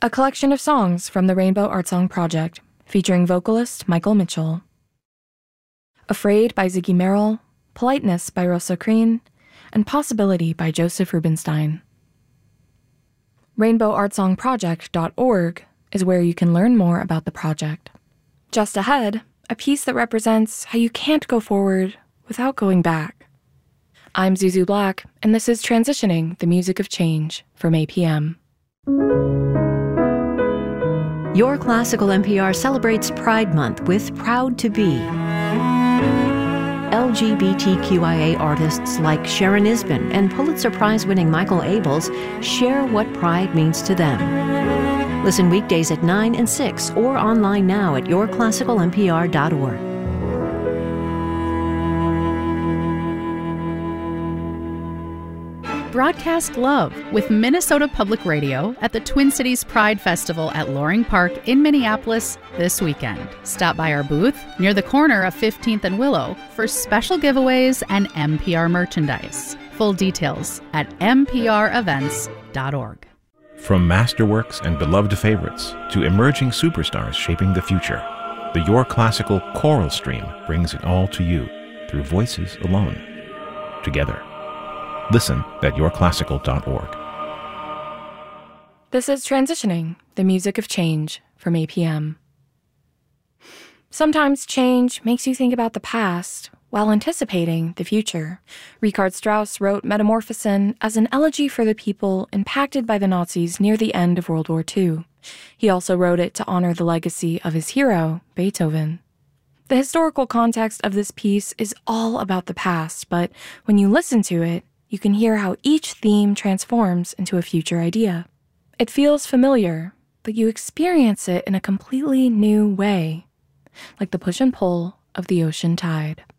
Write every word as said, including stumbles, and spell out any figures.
a collection of songs from the Rainbow Art Song Project, featuring vocalist Michael Mitchell. Afraid by Ziggy Merrill, Politeness by Rosa Creen, and Possibility by Joseph Rubinstein. rainbow art song project dot org is where you can learn more about the project. Just ahead, a piece that represents how you can't go forward without going back. I'm Zuzu Black, and this is Transitioning, the Music of Change from A P M. Your Classical N P R celebrates Pride Month with Proud to Be. L G B T Q I A artists like Sharon Isbin and Pulitzer Prize-winning Michael Abels share what pride means to them. Listen weekdays at nine and six or online now at your classical n p r dot org. Broadcast love with Minnesota Public Radio at the Twin Cities Pride Festival at Loring Park in Minneapolis this weekend. Stop by our booth near the corner of fifteenth and Willow for special giveaways and N P R merchandise. Full details at n p r events dot org. From masterworks and beloved favorites to emerging superstars shaping the future, the Your Classical Choral Stream brings it all to you through voices alone, together. Listen at your classical dot org. This is Transitioning, the Music of Change from A P M. Sometimes change makes you think about the past while anticipating the future. Richard Strauss wrote Metamorphosen as an elegy for the people impacted by the Nazis near the end of World War Two. He also wrote it to honor the legacy of his hero, Beethoven. The historical context of this piece is all about the past, but when you listen to it, you can hear how each theme transforms into a future idea. It feels familiar, but you experience it in a completely new way, like the push and pull of the ocean tide.